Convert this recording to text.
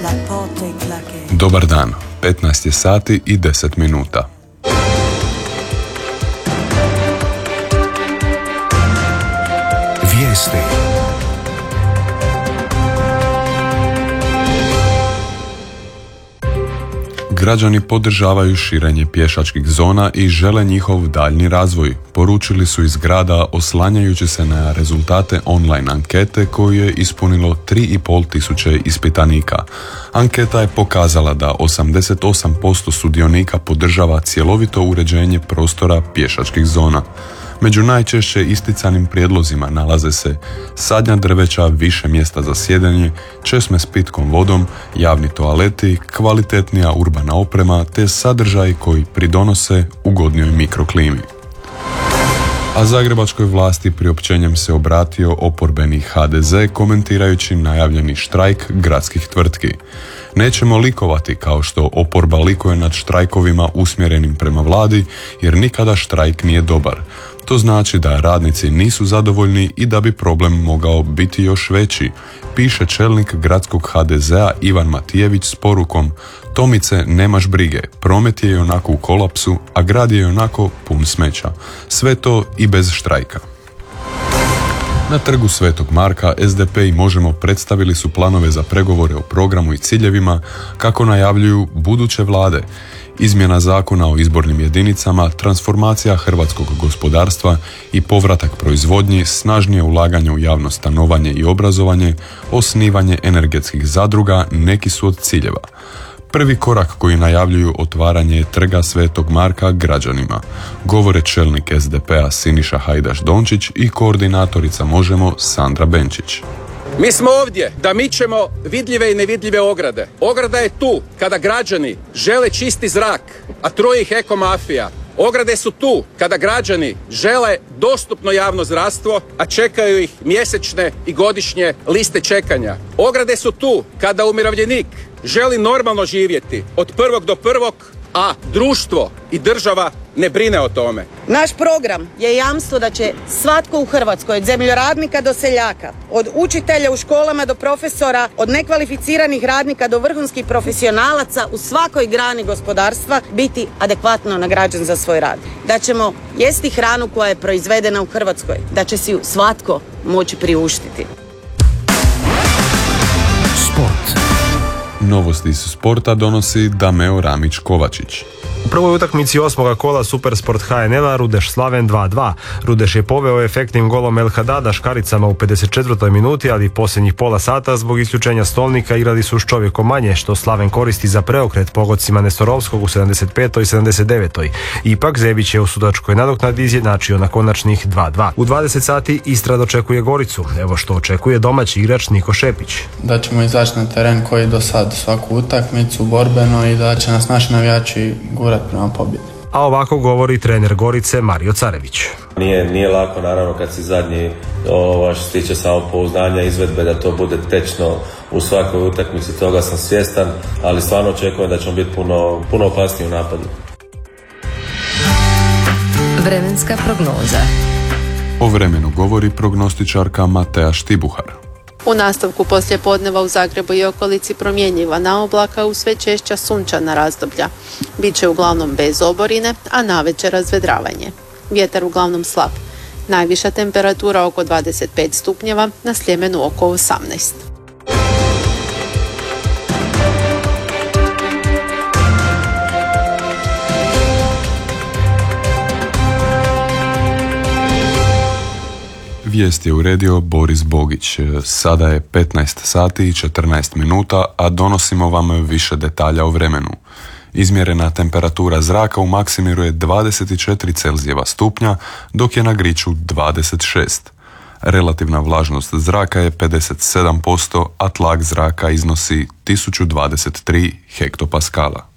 Dobar dan, 15 je sati i 10 minuta. Vijesti. Građani podržavaju širenje pješačkih zona i žele njihov daljnji razvoj, poručili su iz grada oslanjajući se na rezultate online ankete koju je ispunilo 3.500 ispitanika. Anketa je pokazala da 88% sudionika podržava cjelovito uređenje prostora pješačkih zona. Među najčešće isticanim prijedlozima nalaze se sadnja drveća, više mjesta za sjedenje, česme s pitkom vodom, javni toaleti, kvalitetnija urbana oprema te sadržaji koji pridonose ugodnijoj mikroklimi. A zagrebačkoj vlasti priopćenjem se obratio oporbeni HDZ komentirajući najavljeni štrajk gradskih tvrtki. Nećemo likovati kao što oporba likuje nad štrajkovima usmjerenim prema vladi jer nikada štrajk nije dobar. To znači da radnici nisu zadovoljni i da bi problem mogao biti još veći, piše čelnik gradskog HDZ-a Ivan Matijević s porukom: Tomice, nemaš brige, promet je ionako u kolapsu, a grad je ionako pun smeća. Sve to i bez štrajka. Na trgu Svetog Marka SDP i Možemo predstavili su planove za pregovore o programu i ciljevima kako najavljuju buduće vlade. Izmjena zakona o izbornim jedinicama, transformacija hrvatskog gospodarstva i povratak proizvodnji, snažnije ulaganje u javno stanovanje i obrazovanje, osnivanje energetskih zadruga neki su od ciljeva. Prvi korak koji najavljuju otvaranje je trga Svetog Marka građanima, govore čelnik SDP-a Siniša Hajdaš-Dončić i koordinatorica Možemo Sandra Benčić. Mi smo ovdje da mičemo vidljive i nevidljive ograde. Ograda je tu kada građani žele čisti zrak, a troji ih ekomafija. Ograde su tu kada građani žele dostupno javno zdravstvo, a čekaju ih mjesečne i godišnje liste čekanja. Ograde su tu kada umirovljenik želi normalno živjeti od prvog do prvog, a društvo i država ne brine o tome. Naš program je jamstvo da će svatko u Hrvatskoj, od zemljoradnika do seljaka, od učitelja u školama do profesora, od nekvalificiranih radnika do vrhunskih profesionalaca u svakoj grani gospodarstva biti adekvatno nagrađen za svoj rad. Da ćemo jesti hranu koja je proizvedena u Hrvatskoj, da će si ju svatko moći priuštiti. Sport. Novosti iz sporta donosi Dameo Ramić-Kovačić. U prvoj utakmici 8. kola Supersport HNL-a Rudeš Slaven 2-2. Rudeš je poveo efektnim golom El Hadada škaricama u 54. minuti, ali posljednjih pola sata zbog isključenja stolnika igrali su s čovjekom manje, što Slaven koristi za preokret pogodcima Nestorovskog u 75. i 79. Ipak Zebić je u sudačkoj nadoknadi izjednačio na konačnih 2-2. U 20 sati Istra dočekuje Goricu. Evo što očekuje domaći igrač Niko Šepić. Da ćemo izaći na teren koji do sad svaku utakmicu borbeno i da će nas naši navijači gurati prema pobjedi. A ovako govori trener Gorice Mario Carević. Nije lako, naravno, kad si zadnji što se tiče samopouzdanja, izvedbe, da to bude tečno u svakoj utakmici, toga sam svjestan, ali stvarno očekujem da ćemo biti puno opasniji u napadu. Vremenska prognoza. O vremenu govori prognostičarka Matea Štibuhar. U nastavku poslijepodneva u Zagrebu i okolici promjenjiva na oblaka u sve češća sunčana razdoblja. Biće uglavnom bez oborine, a navečer razvedravanje. Vjetar uglavnom slab. Najviša temperatura oko 25 stupnjeva, na Sljemenu oko 18. Vijest je uredio Boris Bogić. Sada je 15 sati i 14 minuta, a donosimo vam više detalja o vremenu. Izmjerena temperatura zraka u Maksimiru je 24 Celzijeva stupnja, dok je na Griču 26. Relativna vlažnost zraka je 57%, a tlak zraka iznosi 1023 hektopaskala.